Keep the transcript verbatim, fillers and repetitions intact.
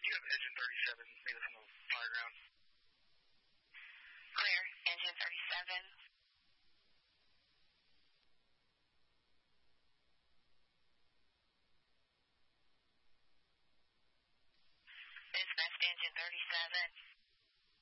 You have engine thirty-seven, maybe from the fire ground. Clear, engine thirty-seven. Dispatch engine thirty-seven.